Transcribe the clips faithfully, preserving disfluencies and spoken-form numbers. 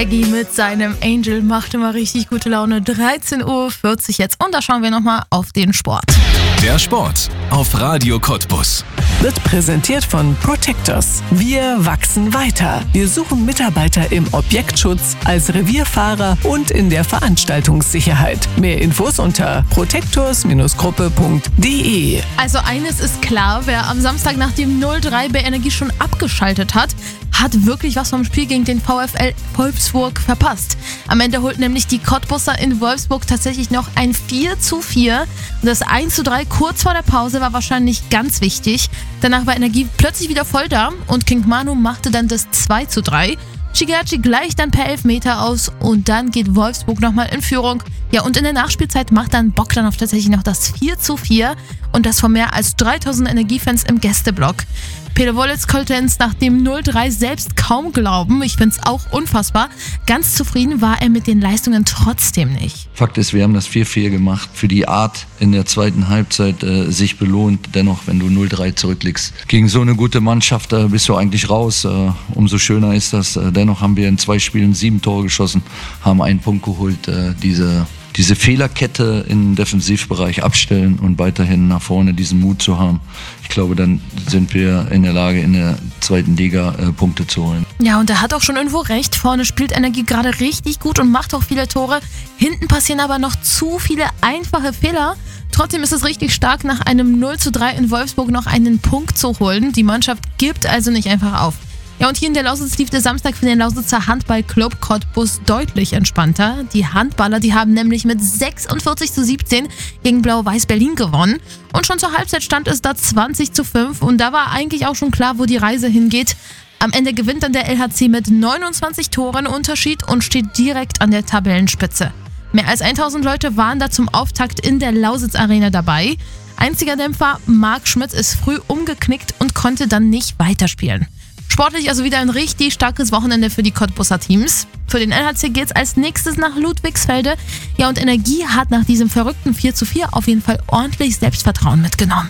Eggy mit seinem Angel macht immer richtig gute Laune. dreizehn Uhr vierzig jetzt und da schauen wir nochmal auf den Sport. Der Sport auf Radio Cottbus wird präsentiert von Protectors. Wir wachsen weiter. Wir suchen Mitarbeiter im Objektschutz, als Revierfahrer und in der Veranstaltungssicherheit. Mehr Infos unter protectors Gruppe punkt de. Also eines ist klar, wer am Samstag nach dem null drei bei Energie schon abgeschaltet hat, hat wirklich was vom Spiel gegen den VfL Wolfsburg verpasst. Am Ende holt nämlich die Cottbusser in Wolfsburg tatsächlich noch ein vier zu vier. Und das eins zu drei kurz vor der Pause war wahrscheinlich ganz wichtig. Danach war Energie plötzlich wieder voll da und King Manu machte dann das zwei zu drei. Shigeachi gleicht dann per Elfmeter aus und dann geht Wolfsburg nochmal in Führung. Ja, und in der Nachspielzeit macht dann Bogdanov tatsächlich noch das vier zu vier und das von mehr als dreitausend Energiefans im Gästeblock. Peter Wollitz konnte es nach dem null drei selbst kaum glauben. Ich finde es auch unfassbar. Ganz zufrieden war er mit den Leistungen trotzdem nicht. Fakt ist, wir haben das vier vier gemacht. Für die Art in der zweiten Halbzeit äh, sich belohnt. Dennoch, wenn du null drei zurückliegst, gegen so eine gute Mannschaft äh, bist du eigentlich raus. Äh, umso schöner ist das. Äh, dennoch haben wir in zwei Spielen sieben Tore geschossen, haben einen Punkt geholt. Äh, diese diese Fehlerkette im Defensivbereich abstellen und weiterhin nach vorne diesen Mut zu haben. Ich glaube, dann sind wir in der Lage, in der zweiten Liga äh, Punkte zu holen. Ja, und er hat auch schon irgendwo recht. Vorne spielt Energie gerade richtig gut und macht auch viele Tore. Hinten passieren aber noch zu viele einfache Fehler. Trotzdem ist es richtig stark, nach einem null zu drei in Wolfsburg noch einen Punkt zu holen. Die Mannschaft gibt also nicht einfach auf. Ja, und hier in der Lausitz lief der Samstag für den Lausitzer Handballclub Cottbus deutlich entspannter. Die Handballer, die haben nämlich mit sechsundvierzig zu siebzehn gegen Blau-Weiß Berlin gewonnen. Und schon zur Halbzeit stand es da zwanzig zu fünf und da war eigentlich auch schon klar, wo die Reise hingeht. Am Ende gewinnt dann der L H C mit neunundzwanzig Toren Unterschied und steht direkt an der Tabellenspitze. Mehr als tausend Leute waren da zum Auftakt in der Lausitz Arena dabei. Einziger Dämpfer, Marc Schmidt ist früh umgeknickt und konnte dann nicht weiterspielen. Sportlich also wieder ein richtig starkes Wochenende für die Cottbusser Teams. Für den L H C geht's als nächstes nach Ludwigsfelde. Ja, und Energie hat nach diesem verrückten vier zu vier auf jeden Fall ordentlich Selbstvertrauen mitgenommen.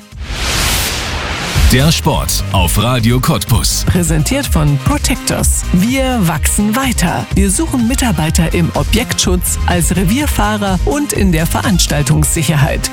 Der Sport auf Radio Cottbus. Präsentiert von Protectors. Wir wachsen weiter. Wir suchen Mitarbeiter im Objektschutz, als Revierfahrer und in der Veranstaltungssicherheit.